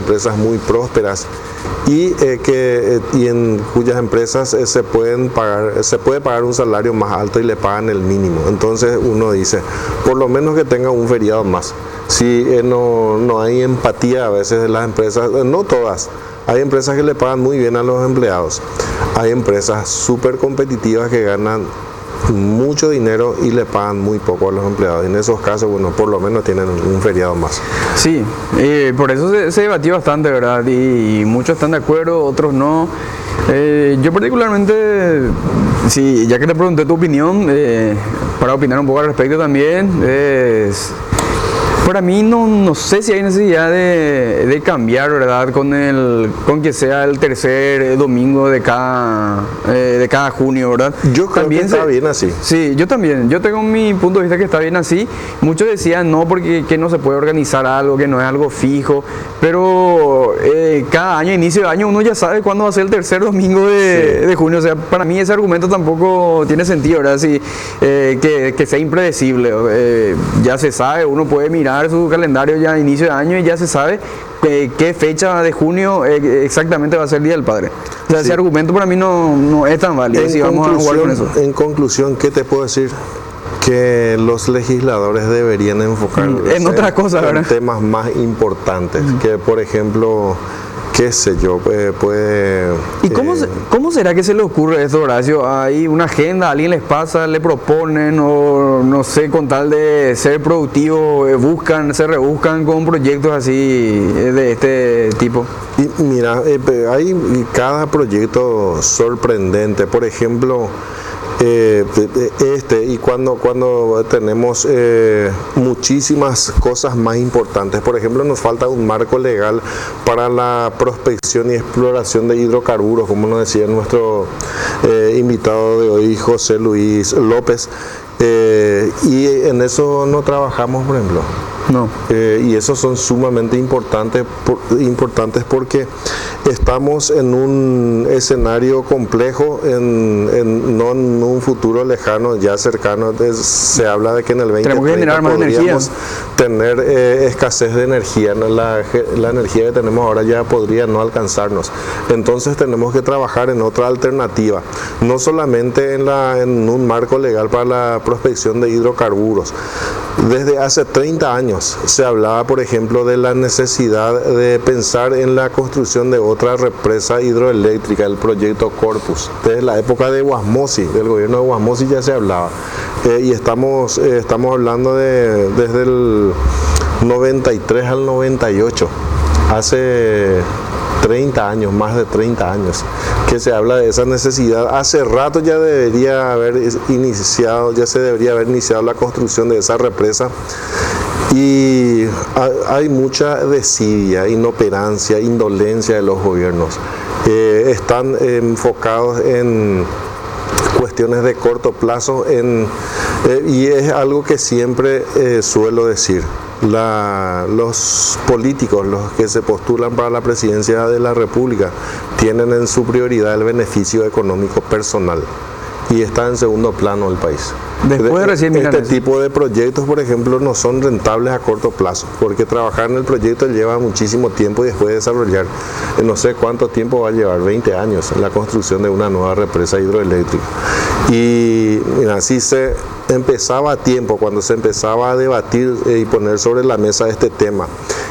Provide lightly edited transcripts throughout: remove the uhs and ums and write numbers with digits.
empresas muy prósperas y en cuyas empresas se puede pagar un salario más alto y le pagan el mínimo. Entonces uno dice, por lo menos que tenga un feriado más. Si no hay empatía a veces de las empresas, no todas. Hay empresas que le pagan muy bien a los empleados. Hay empresas súper competitivas que ganan mucho dinero y le pagan muy poco a los empleados. En esos casos, bueno, por lo menos tienen un feriado más. Sí, por eso se debatió bastante, ¿verdad? Y muchos están de acuerdo, otros no. Yo particularmente, sí, ya que te pregunté tu opinión, para opinar un poco al respecto también, para mí no sé si hay necesidad de cambiar, ¿verdad? Con que sea el tercer domingo de cada junio, ¿verdad? Yo creo que está bien así. Sí, yo también. Yo tengo mi punto de vista que está bien así. Muchos decían no, porque que no se puede organizar algo, que no es algo fijo. Pero cada año, inicio de año, uno ya sabe cuándo va a ser el tercer domingo de junio. O sea, para mí ese argumento tampoco tiene sentido, ¿verdad? Si, que sea impredecible. Ya se sabe, uno puede mirar su calendario ya a inicio de año y ya se sabe qué fecha de junio exactamente va a ser el Día del Padre. O sea, ese argumento para mí no es tan válido si vamos a jugar con eso. En conclusión, ¿qué te puedo decir? Que los legisladores deberían enfocarse en otras cosas, ¿verdad? En temas más importantes, que por ejemplo, qué sé yo, ¿Y cómo será que se le ocurre esto, Horacio? ¿Hay una agenda, alguien les pasa, le proponen o no sé, con tal de ser productivo, se rebuscan con proyectos así de este tipo? Y mira, hay cada proyecto sorprendente, por ejemplo, y cuando tenemos muchísimas cosas más importantes. Por ejemplo, nos falta un marco legal para la prospección y exploración de hidrocarburos, como nos decía nuestro invitado de hoy, José Luis López, y en eso no trabajamos, por ejemplo. No. Y esos son sumamente importantes porque estamos en un escenario complejo, no en un futuro lejano, ya cercano. Se habla de que en el 2030 podríamos tener escasez de energía, ¿no? La energía que tenemos ahora ya podría no alcanzarnos. Entonces tenemos que trabajar en otra alternativa, no solamente en un marco legal para la prospección de hidrocarburos. Desde hace 30 años se hablaba, por ejemplo, de la necesidad de pensar en la construcción de otra represa hidroeléctrica, el proyecto Corpus. Desde la época de Guasmosi, del gobierno de Guasmosi ya se hablaba. Y estamos hablando desde el 93 al 98, hace 30 años, más de 30 años, que se habla de esa necesidad. Hace rato ya se debería haber iniciado la construcción de esa represa, y hay mucha desidia, inoperancia, indolencia de los gobiernos. Están enfocados en cuestiones de corto plazo, y es algo que siempre suelo decir. Los políticos, los que se postulan para la presidencia de la República, tienen en su prioridad el beneficio económico personal y está en segundo plano el país. Este tipo de proyectos, por ejemplo, no son rentables a corto plazo, porque trabajar en el proyecto lleva muchísimo tiempo y después de desarrollar, no sé cuánto tiempo va a llevar, 20 años, en la construcción de una nueva represa hidroeléctrica. Y mira, si se empezaba a tiempo, cuando se empezaba a debatir y poner sobre la mesa este tema,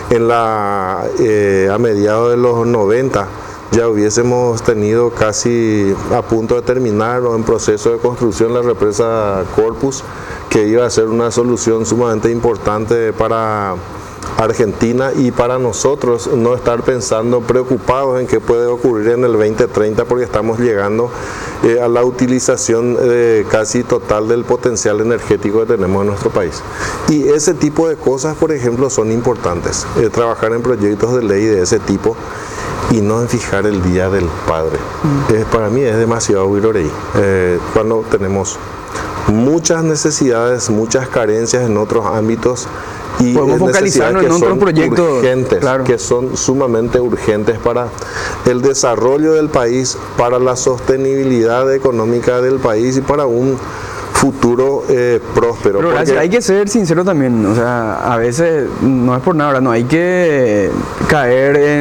a mediados de los 90, ya hubiésemos tenido casi a punto de terminar o en proceso de construcción la represa Corpus, que iba a ser una solución sumamente importante para Argentina y para nosotros no estar preocupados en qué puede ocurrir en el 2030, porque estamos llegando a la utilización casi total del potencial energético que tenemos en nuestro país. Y ese tipo de cosas, por ejemplo, son importantes. Trabajar en proyectos de ley de ese tipo y no en fijar el Día del Padre. Para mí es demasiado huirorey. Cuando tenemos muchas necesidades, muchas carencias en otros ámbitos, y podemos focalizarnos en otros proyectos urgentes, claro, que son sumamente urgentes para el desarrollo del país, para la sostenibilidad económica del país y para un futuro próspero. Pero porque hay que ser sincero también, o sea, a veces no es por nada, no hay que caer en